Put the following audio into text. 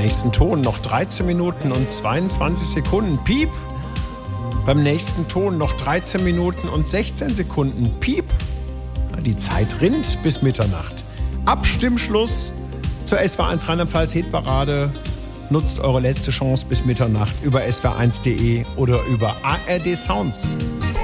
nächsten Ton noch 13 Minuten und 22 Sekunden. Piep. Beim nächsten Ton noch 13 Minuten und 16 Sekunden. Piep. Die Zeit rinnt bis Mitternacht. Abstimmschluss zur SWR1 Rheinland-Pfalz Hitparade. Nutzt eure letzte Chance bis Mitternacht über swr1.de oder über ARD Sounds.